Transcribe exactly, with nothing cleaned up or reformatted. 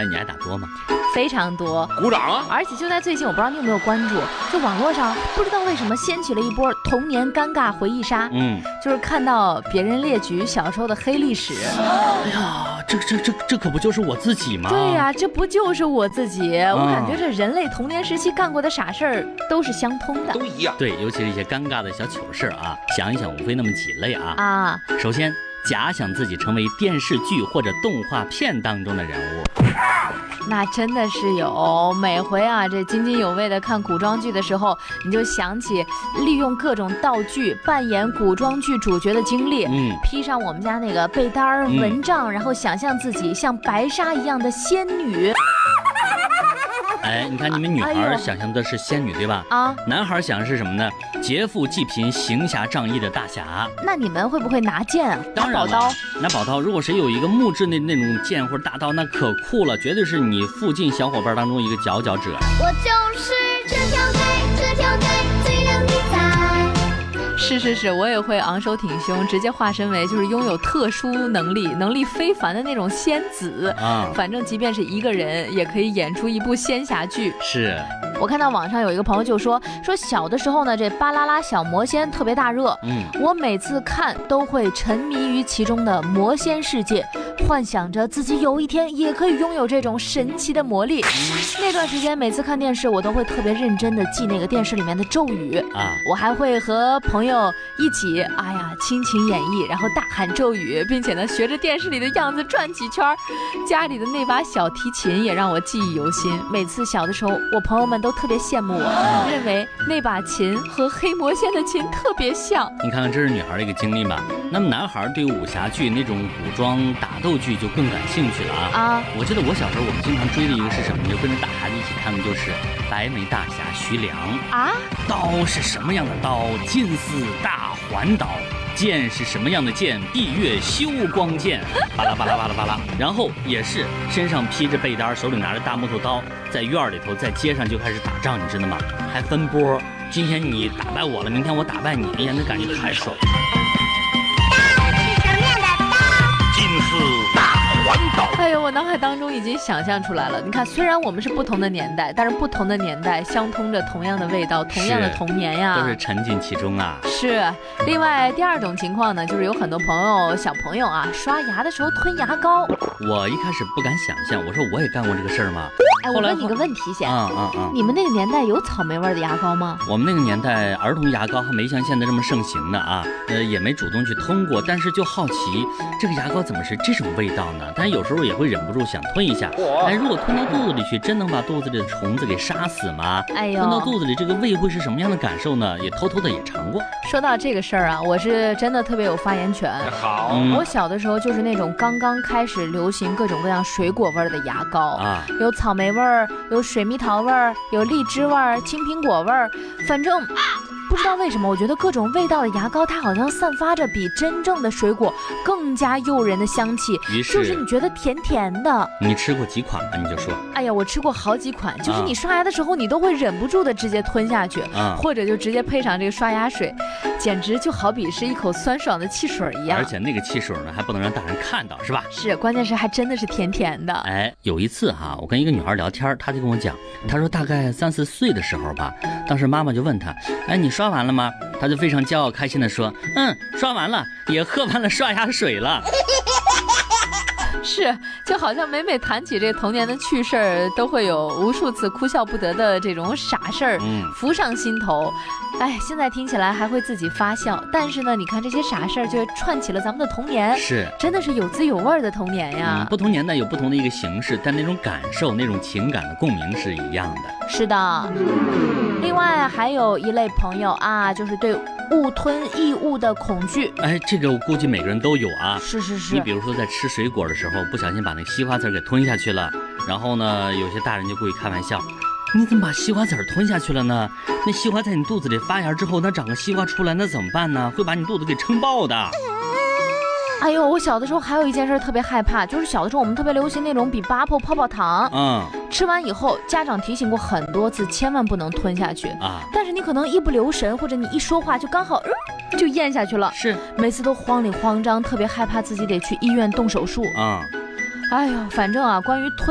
哎，你爱打多吗？ 非常多， 鼓掌啊！ 而且就在最近，我不知道你有没有关注，就网络上不知道为什么掀起了一波童年尴尬回忆杀。嗯，就是看到别人列举小时候的黑历史。 哎呀，这这这这可不就是我自己吗？ 对呀、啊，这不就是我自己？嗯、我感觉这人类童年时期干过的傻事儿都是相通的， 都一样。 对，尤其是一些尴尬的小糗事啊，想一想，无非那么几类啊。 啊， 首先，假想自己成为电视剧或者动画片当中的人物。 那真的是有，每回啊这津津有味的看古装剧的时候，你就想起利用各种道具扮演古装剧主角的经历，嗯，披上我们家那个被单儿、蚊帐、嗯，然后想象自己像白纱一样的仙女。 哎，你看你们女孩想象的是仙女对吧？啊，男孩想的是什么呢？劫富济贫、行侠仗义的大侠。 那你们会不会拿剑啊？ 当然了， 拿宝刀。 拿宝刀。如果谁有一个木质的那种剑或者大刀，那可酷了，绝对是你附近小伙伴当中一个佼佼者。 我就是这条街，这条街最靓的仔。 是是是，我也会昂首挺胸，直接化身为就是拥有特殊能力、能力非凡的那种仙子啊！反正即便是一个人，也可以演出一部仙侠剧。 是。 我看到网上有一个朋友就说说小的时候呢，这巴啦啦小魔仙特别大热，嗯，我每次看都会沉迷于其中的魔仙世界，幻想着自己有一天也可以拥有这种神奇的魔力。嗯、那段时间每次看电视，我都会特别认真的记那个电视里面的咒语啊，我还会和朋友一起，哎呀，倾情演绎，然后大喊咒语，并且呢学着电视里的样子转几圈。家里的那把小提琴也让我记忆犹新。每次小的时候，我朋友们都特别羡慕我，认为那把琴和黑魔仙的琴特别像。 你看看，这是女孩的一个经历吧。那么男孩对武侠剧那种古装打斗剧就更感兴趣了啊。啊，我记得我小时候我们经常追的一个是什么？就跟着大孩子一起看的就是白眉大侠徐良啊。刀是什么样的刀？近似大环刀。剑是什么样的剑？闭月修光剑，巴拉巴拉巴拉巴拉。然后也是身上披着被单，手里拿着大木头刀，在院里头，在街上就开始打仗，你知道吗？还分波，今天你打败我了，明天我打败你，哎呀，那感觉太爽。 刀是什么样的刀？ 近似大环刀。 哎呦，我脑海当中已经想象出来了。你看，虽然我们是不同的年代，但是不同的年代相通着同样的味道，同样的童年呀， 都是沉浸其中啊。 是。另外，第二种情况呢，就是有很多朋友、小朋友啊，刷牙的时候吞牙膏。 我一开始不敢想象，我说我也干过这个事儿吗？ 哎，我问你个问题先， 啊啊啊！ 你们那个年代有草莓味的牙膏吗？ 我们那个年代，儿童牙膏还没像现在这么盛行呢啊，呃，也没主动去吞过，但是就好奇这个牙膏怎么是这种味道呢？但是有时候也会忍不住想吞一下。哎，如果吞到肚子里去，真能把肚子里的虫子给杀死吗？哎呦，吞到肚子里这个胃会是什么样的感受呢？也偷偷的也尝过。 说到这个事儿啊，我是真的特别有发言权。 好， 嗯、我小的时候就是那种刚刚开始流行各种各样水果味的牙膏啊，有草莓味儿，有水蜜桃味儿，有荔枝味儿，青苹果味儿，反正。不知道为什么，我觉得各种味道的牙膏，它好像散发着比真正的水果更加诱人的香气， 于是就是你觉得甜甜的。 你吃过几款吧？你就说。 哎呀，我吃过好几款，就是你刷牙的时候，你都会忍不住的直接吞下去，啊、或者就直接配上这个刷牙水，简直就好比是一口酸爽的汽水一样。 而且那个汽水呢，还不能让大人看到，是吧？ 是，关键是还真的是甜甜的。 哎，有一次哈，我跟一个女孩聊天，她就跟我讲，她说大概三四岁的时候吧，当时妈妈就问她，哎，你刷完了吗？他就非常骄傲开心地说，嗯，刷完了，也喝完了刷牙水了。 是，就好像每每谈起这童年的趣事儿，都会有无数次哭笑不得的这种傻事儿浮上心头。哎，现在听起来还会自己发笑，但是呢，你看这些傻事儿就串起了咱们的童年， 是， 真的是有滋有味的童年呀、 嗯。不同年代有不同的一个形式，但那种感受、那种情感的共鸣是一样的。 是的。另外还有一类朋友啊，就是对误吞异物的恐惧。 哎，这个我估计每个人都有啊。 是是是。 你比如说在吃水果的时候，不小心把那个西瓜籽给吞下去了，然后呢，有些大人就故意开玩笑。你怎么把西瓜籽吞下去了呢？那西瓜在你肚子里发芽之后，那长个西瓜出来，那怎么办呢？会把你肚子给撑爆的。 哎呦，我小的时候还有一件事特别害怕，就是小的时候我们特别流行那种比巴泡泡泡糖，嗯，吃完以后家长提醒过很多次，千万不能吞下去啊。但是你可能一不留神，或者你一说话就刚好，嗯，就咽下去了。 是， 每次都慌里慌张，特别害怕自己得去医院动手术啊。哎呦，反正啊，关于吞